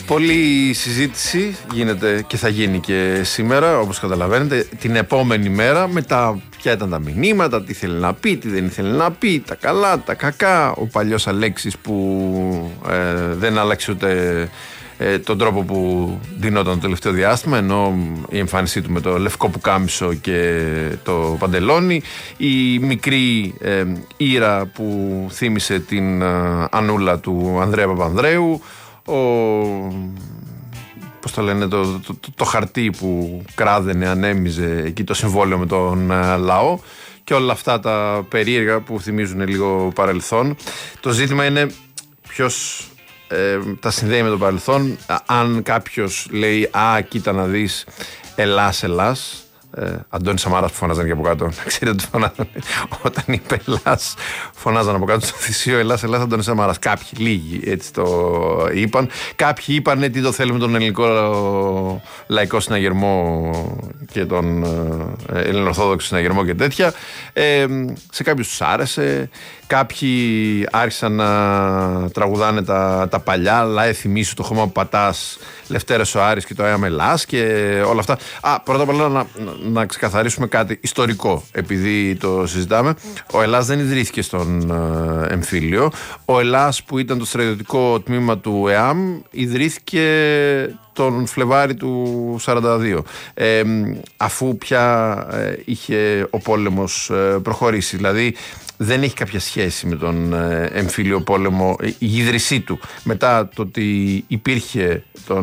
Πολλή συζήτηση γίνεται και θα γίνει και σήμερα, όπως καταλαβαίνετε, την επόμενη μέρα με τα ποια ήταν τα μηνύματα, τι θέλει να πει, τι δεν ήθελε να πει, τα καλά, τα κακά, ο παλιός Αλέξης που δεν άλλαξε ούτε τον τρόπο που δινόταν το τελευταίο διάστημα, ενώ η εμφάνισή του με το λευκό πουκάμισο και το παντελόνι, η μικρή Ήρα που θύμισε την Ανούλα του Ανδρέα Παπανδρέου, πώς το λένε, το χαρτί που κράδαινε, ανέμιζε εκεί το συμβόλαιο με τον λαό και όλα αυτά τα περίεργα που θυμίζουν λίγο παρελθόν. Το ζήτημα είναι ποιος τα συνδέει με το παρελθόν. Αν κάποιος λέει «Α, κοίτα να δεις, Ελλάς», Αντώνης Σαμάρας που φωνάζανε και από κάτω. Να ξέρετε ότι φωνάζανε όταν είπε Ελλάς, φωνάζανε από κάτω στο θυσίο Ελλάς, Αντώνης Σαμάρας. Κάποιοι, λίγοι έτσι το είπαν. Κάποιοι είπαν τι το θέλουμε τον ελληνικό λαϊκό συναγερμό και τον ελληνοορθόδοξο συναγερμό και τέτοια. Σε κάποιους τους άρεσε. Κάποιοι άρχισαν να τραγουδάνε τα παλιά, αλλά θυμίσου το χώμα που πατάς, Λευτέρες ο Άρης και το Άιαμε Ελλάς και όλα αυτά. Πρώτα απ' όλα να ξεκαθαρίσουμε κάτι ιστορικό, επειδή το συζητάμε. Ο Ελλάς δεν ιδρύθηκε στον εμφύλιο. Ο Ελλάς, που ήταν το στρατιωτικό τμήμα του ΕΑΜ, ιδρύθηκε τον Φλεβάρι του 1942, αφού πια είχε ο πόλεμος προχωρήσει. Δηλαδή δεν έχει κάποια σχέση με τον εμφύλιο πόλεμο η ίδρυσή του. Μετά το ότι υπήρχε τον